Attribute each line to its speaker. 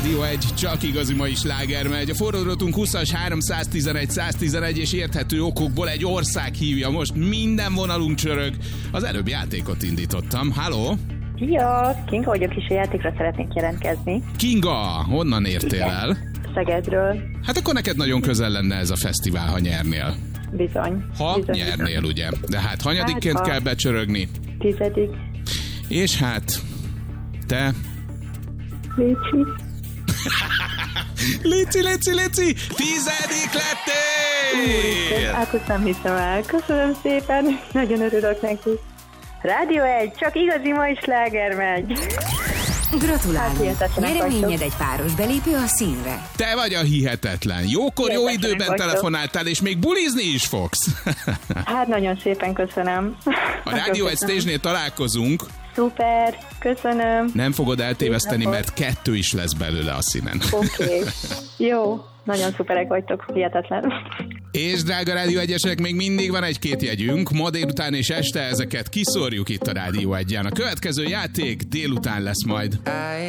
Speaker 1: Rádió 1, csak igazi mai sláger megy. A forródrotunk 20-as 311 111 és érthető okokból egy ország hívja. Most minden vonalunk csörög. Az előbb játékot indítottam. Halló?
Speaker 2: Szia! Kinga vagyok, és a játékra szeretnék jelentkezni.
Speaker 1: Kinga, honnan értél el?
Speaker 2: Szegedről.
Speaker 1: Hát akkor neked nagyon közel lenne ez a fesztivál, ha nyernél.
Speaker 2: Bizony.
Speaker 1: Nyernél, ugye? De hát hanyadikként kell becsörögni?
Speaker 2: 10.
Speaker 1: És hát... Te...
Speaker 2: Léci.
Speaker 1: Léci! 10. lettél!
Speaker 2: Hát ezt nem hiszem el. Köszönöm szépen. Nagyon örülök neki. Rádió 1, csak igazi mai sláger megy.
Speaker 3: Gratulálunk! Nyereményed egy páros belépő a színre.
Speaker 1: Te vagy a hihetetlen. Jókor, jó időben telefonáltál, és még bulizni is fogsz.
Speaker 2: Hát nagyon szépen köszönöm.
Speaker 1: A Rádió 1 stage-nél találkozunk.
Speaker 2: Szuper, köszönöm.
Speaker 1: Nem fogod eltéveszteni, mert 2 is lesz belőle a színen.
Speaker 2: Oké. Jó, nagyon szuperek vagytok, hihetetlen.
Speaker 1: És drága Rádió 1-esek, még mindig van 1-2 jegyünk. Ma délután és este ezeket kiszórjuk itt a Rádió 1-en. A következő játék délután lesz majd.